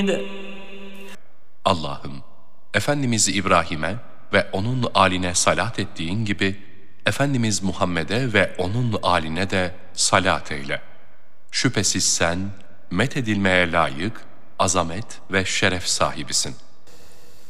Allah'ım, Efendimiz İbrahim'e ve onun âline salat ettiğin gibi, Efendimiz Muhammed'e ve onun âline de salat eyle. Şüphesiz sen, methedilmeye layık, azamet ve şeref sahibisin.